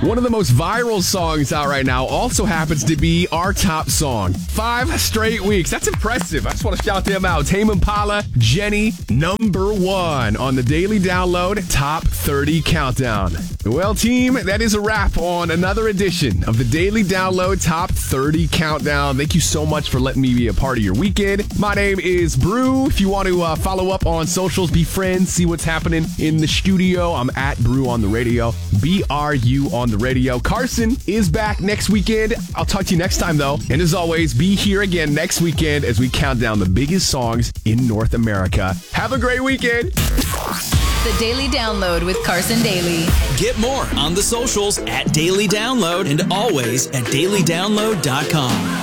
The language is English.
One of the most viral songs out right now also happens to be our top song. 5 straight weeks. That's impressive. I just want to shout them out. Tame Impala, Jenny, number 1 on the Daily Download Top 30 Countdown. Well, team, that is a wrap on another edition of the Daily Download Top 30 Countdown. Thank you so much for letting me be a part of your weekend. My name is Brew. If you want to follow up on socials, be friends, see what's happening in the studio, I'm at Brew on the radio. BRU on the radio. Carson is back next weekend. I'll talk to you next time, though. And as always, be here again next weekend as we count down the biggest songs in North America. Have a great weekend. The Daily Download with Carson Daly. Get more on the socials at Daily Download and always at dailydownload.com.